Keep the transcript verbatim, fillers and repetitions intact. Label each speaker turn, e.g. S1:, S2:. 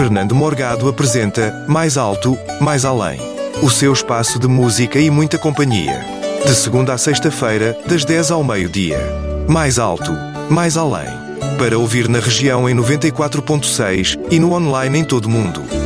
S1: Fernando Morgado apresenta Mais Alto, Mais Além. O seu espaço de música e muita companhia. De segunda a sexta-feira, das dez ao meio-dia. Mais Alto, Mais Além. Para ouvir na região em noventa e quatro ponto seis e no online em todo o mundo.